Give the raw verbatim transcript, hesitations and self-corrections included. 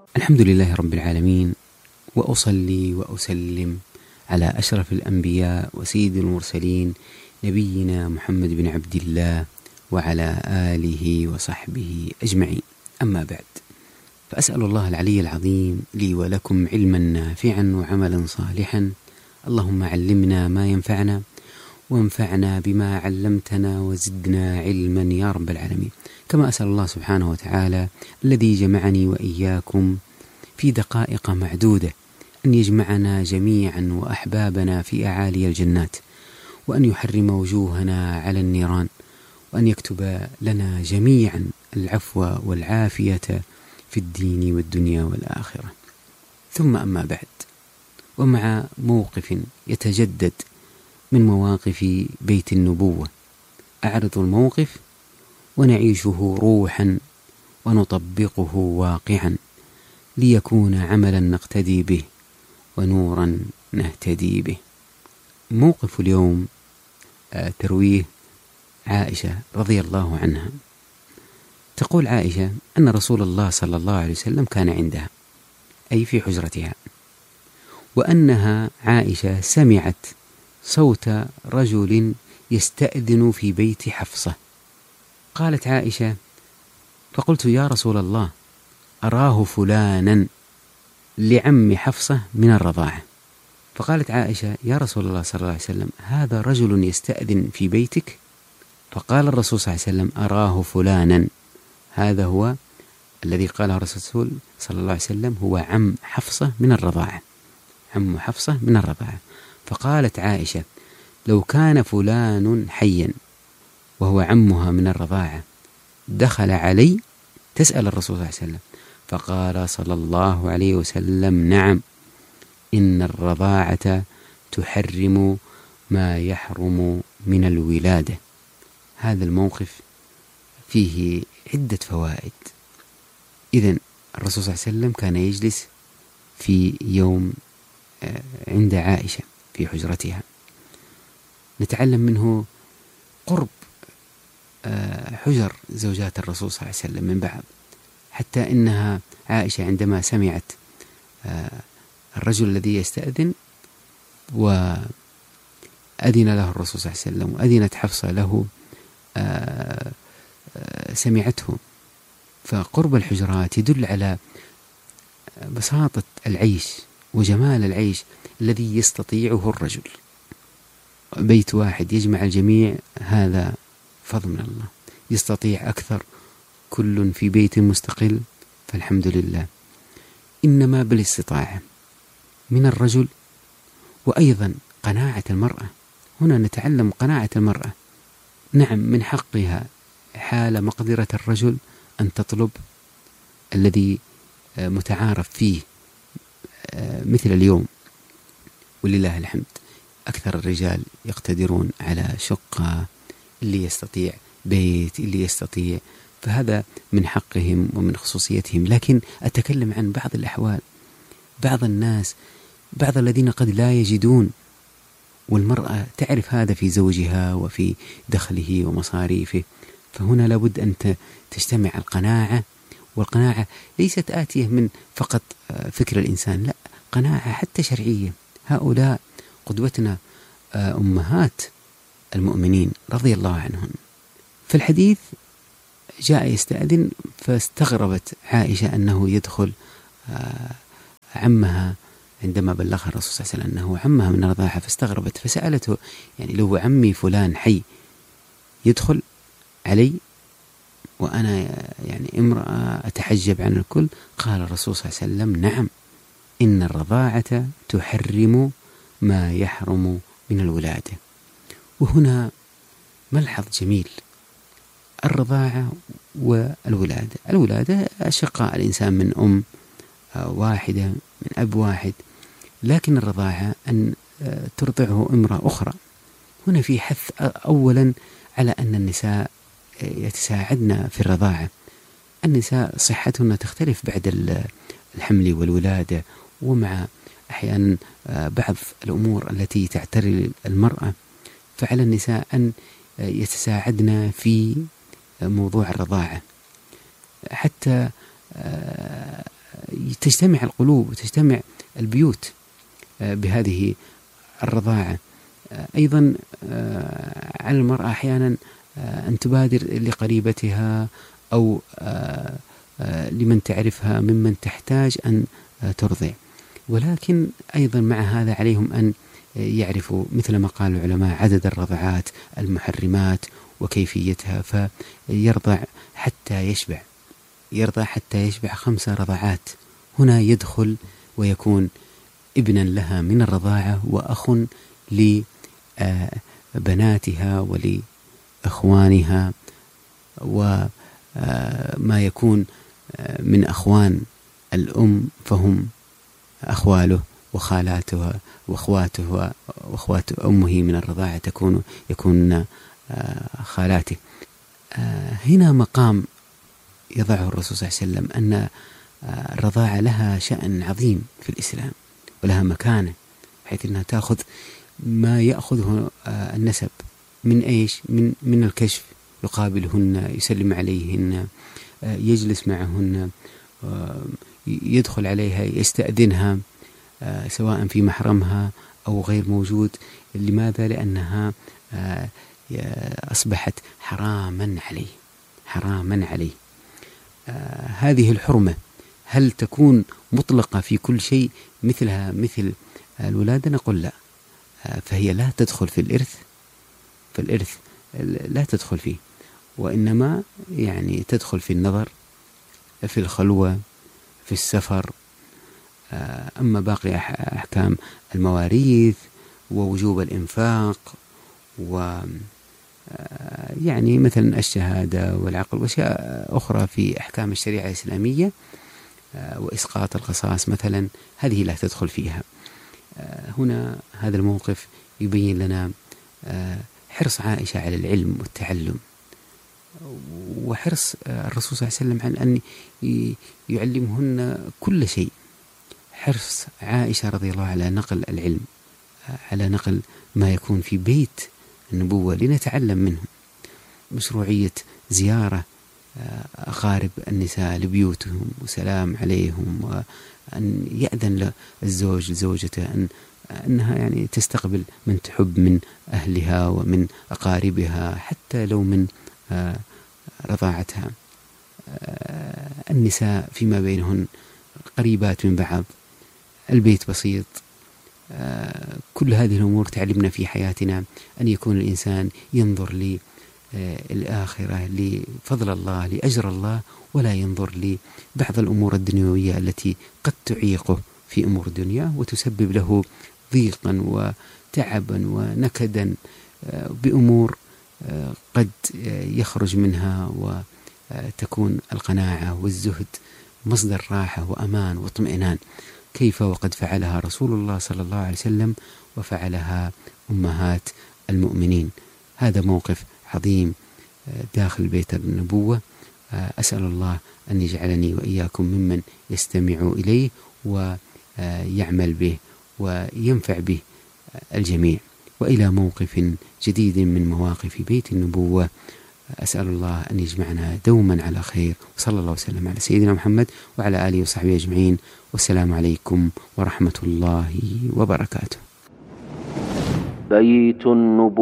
الحمد لله رب العالمين، وأصلي وأسلم على أشرف الأنبياء وسيد المرسلين نبينا محمد بن عبد الله وعلى آله وصحبه أجمعين. أما بعد، فأسأل الله العلي العظيم لي ولكم علما نافعا وعملا صالحا. اللهم علمنا ما ينفعنا وانفعنا بما علمتنا وزدنا علما يا رب العالمين. كما أسأل الله سبحانه وتعالى الذي جمعني وإياكم في دقائق معدودة أن يجمعنا جميعا وأحبابنا في أعالي الجنات، وأن يحرم وجوهنا على النيران، وأن يكتب لنا جميعا العفو والعافية في الدين والدنيا والآخرة. ثم أما بعد، ومع موقف يتجدد من مواقف بيت النبوة، أعرض الموقف ونعيشه روحا ونطبقه واقعا ليكون عملا نقتدي به ونورا نهتدي به. موقف اليوم ترويه عائشة رضي الله عنها. تقول عائشة أن رسول الله صلى الله عليه وسلم كان عندها، أي في حجرتها، وأنها عائشة سمعت صوت رجل يستأذن في بيت حفصة. قالت عائشة: فقلت يا رسول الله، أراه فلانا لعم حفصة من الرضاعة. فقالت عائشة: يا رسول الله صلى الله عليه وسلم، هذا رجل يستأذن في بيتك؟ فقال الرسول صلى الله عليه وسلم: أراه فلانا. هذا هو الذي قاله الرسول صلى الله عليه وسلم، هو عم حفصة من الرضاعة، عم حفصة من الرضاعة. فقالت عائشة: لو كان فلان حيا وهو عمها من الرضاعة دخل علي، تسأل الرسول صلى الله عليه وسلم. فقال صلى الله عليه وسلم: نعم، إن الرضاعة تحرم ما يحرم من الولادة. هذا الموقف فيه عدة فوائد. إذن الرسول صلى الله عليه وسلم كان يجلس في يوم عند عائشة في حجرتها. نتعلم منه قرب حجر زوجات الرسول صلى الله عليه وسلم من بعض، حتى إنها عائشة عندما سمعت الرجل الذي يستأذن وأذن له الرسول صلى الله عليه وسلم وأذنت حفصة له، سمعته. فقرب الحجرات يدل على بساطة العيش وجمال العيش الذي يستطيعه الرجل. بيت واحد يجمع الجميع، هذا فضل من الله. يستطيع أكثر، كل في بيت مستقل، فالحمد لله. إنما بالاستطاعة من الرجل، وأيضا قناعة المرأة. هنا نتعلم قناعة المرأة. نعم، من حقها حال مقدرة الرجل أن تطلب الذي متعارف فيه، مثل اليوم ولله الحمد أكثر الرجال يقتدرون على شقة، اللي يستطيع بيت، اللي يستطيع، فهذا من حقهم ومن خصوصيتهم. لكن أتكلم عن بعض الأحوال، بعض الناس، بعض الذين قد لا يجدون، والمرأة تعرف هذا في زوجها وفي دخله ومصاريفه. فهنا لابد أن تجتمع القناعة، والقناعة ليست آتية من فقط فكر الإنسان، لا، قناعة حتى شرعية. هؤلاء قدوتنا أمهات المؤمنين رضي الله عنهم. في الحديث جاء يستأذن، فاستغربت عائشة أنه يدخل عمها عندما بلغها الرسول صلى الله عليه وسلم أنه عمها من الرضاعة، فاستغربت فسألته: يعني لو عمي فلان حي يدخل علي وأنا يعني امرأة أتحجب عن الكل؟ قال الرسول صلى الله عليه وسلم: نعم، إن الرضاعة تحرم ما يحرم من الولادة. وهنا ملحظ جميل: الرضاعة والولادة. الولادة أشقاء الإنسان من أم واحدة، من أب واحد، لكن الرضاعة أن ترضعه امرأة أخرى. هنا في حث أولا على أن النساء يتساعدن في الرضاعة. النساء صحتهن تختلف بعد الحمل والولادة، ومع أحيانا بعض الأمور التي تعتري المرأة، فعلى النساء أن يتساعدن في موضوع الرضاعة، حتى تجتمع القلوب وتجتمع البيوت بهذه الرضاعة. أيضا على المرأة أحيانا أن تبادر لقريبتها أو لمن تعرفها ممن تحتاج أن ترضع، ولكن أيضا مع هذا عليهم أن يعرفوا مثل ما قال العلماء عدد الرضعات المحرمات وكيفيتها، فيرضع حتى يشبع، يرضع حتى يشبع خمس رضعات. هنا يدخل ويكون ابنا لها من الرضاعة وأخ لبناتها ولأخوانها، وما يكون من أخوان الأم فهم أخواله وخالاتها وأخواته وأخوات أمه من الرضاعة تكون يكون خالاته. هنا مقام يضعه الرسول صلى الله عليه وسلم أن الرضاعة لها شأن عظيم في الإسلام ولها مكانة، حيث أنها تأخذ ما يأخذه النسب من إيش؟ من من الكشف، يقابلهن، يسلم عليهن، يجلس معهن، يدخل عليها، يستأذنها سواء في محرمها أو غير موجود. لماذا؟ لأنها أصبحت حراما عليه، حراما عليه. هذه الحرمة هل تكون مطلقة في كل شيء مثلها مثل الولادة؟ نقول لا، فهي لا تدخل في الإرث، في الإرث لا تدخل فيه، وإنما يعني تدخل في النظر، في الخلوة، في السفر. أما باقي أحكام المواريث ووجوب الإنفاق و يعني مثلا الشهادة والعقل وأشياء أخرى في أحكام الشريعة الإسلامية وإسقاط القصاص مثلا، هذه لا تدخل فيها. هنا هذا الموقف يبين لنا حرص عائشة على العلم والتعلم، وحرص الرسول صلى الله عليه وسلم عن أن يعلمهن كل شيء. حرص عائشة رضي الله على نقل العلم، على نقل ما يكون في بيت النبوة لنتعلم منه. مشروعية زيارة أقارب النساء لبيوتهم وسلام عليهم، وأن يأذن للزوج لزوجته أن أنها يعني تستقبل من تحب من أهلها ومن أقاربها حتى لو من رضاعتها. النساء فيما بينهن قريبات من بعض، البيت بسيط. كل هذه الأمور تعلمنا في حياتنا أن يكون الإنسان ينظر للآخرة، لفضل الله، لأجر الله، ولا ينظر لبعض الأمور الدنيوية التي قد تعيقه في أمور الدنيا وتسبب له ضيقا وتعبا ونكدا بأمور قد يخرج منها وتكون القناعة والزهد مصدر راحة وأمان واطمئنان. كيف وقد فعلها رسول الله صلى الله عليه وسلم وفعلها أمهات المؤمنين. هذا موقف عظيم داخل بيت النبوة. أسأل الله أن يجعلني وإياكم ممن يستمع إليه ويعمل به وينفع به الجميع. وإلى موقف جديد من مواقف بيت النبوة، أسأل الله أن يجمعنا دوما على خير، وصلى الله وسلم على سيدنا محمد وعلى آله وصحبه أجمعين، والسلام عليكم ورحمة الله وبركاته. بيت النبوة.